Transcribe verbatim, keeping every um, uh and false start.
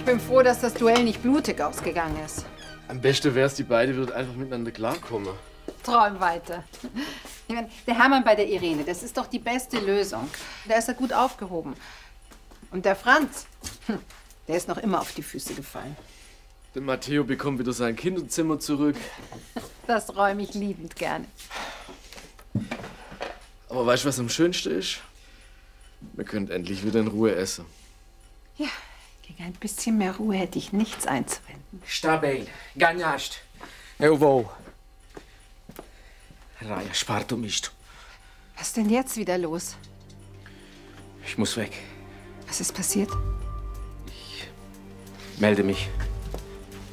bin froh, dass das Duell nicht blutig ausgegangen ist. Am besten wäre es, die beiden würden einfach miteinander klarkommen. Träum weiter. Ich meine, der Hermann bei der Irene, das ist doch die beste Lösung. Da ist er gut aufgehoben. Und der Franz, der ist noch immer auf die Füße gefallen. Der Matteo bekommt wieder sein Kinderzimmer zurück. Das räume ich liebend gerne. Aber weißt du, was am schönsten ist? Wir können endlich wieder in Ruhe essen. Ja, gegen ein bisschen mehr Ruhe hätte ich nichts einzuwenden. Stabil, ganjast. Eu vou. Raja, spart um mich. Was ist denn jetzt wieder los? Ich muss weg. Was ist passiert? Melde mich.